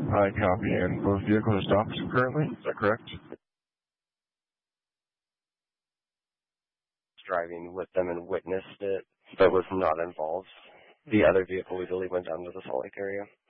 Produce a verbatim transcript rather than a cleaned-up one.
I copy, and both vehicles are stopped currently. Is that correct? Driving with them and witnessed it, but was not involved. The other vehicle, we believe, went down to the Salt Lake area.